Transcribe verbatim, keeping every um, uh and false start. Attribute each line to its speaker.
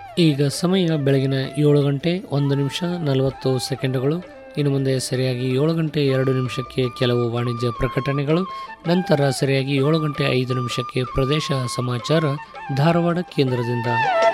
Speaker 1: ಈಗ ಸಮಯ ಬೆಳಗಿನ ಏಳು ಗಂಟೆ ಒಂದು ನಿಮಿಷ ನಲವತ್ತು ಸೆಕೆಂಡುಗಳು. ಇನ್ನು ಮುಂದೆ ಸರಿಯಾಗಿ ಏಳು ಗಂಟೆ ಎರಡು ನಿಮಿಷಕ್ಕೆ ಕೆಲವು ವಾಣಿಜ್ಯ ಪ್ರಕಟಣೆಗಳು, ನಂತರ ಸರಿಯಾಗಿ ಏಳು ಗಂಟೆ ಐದು ನಿಮಿಷಕ್ಕೆ ಪ್ರದೇಶ ಸಮಾಚಾರ ಧಾರವಾಡ ಕೇಂದ್ರದಿಂದ.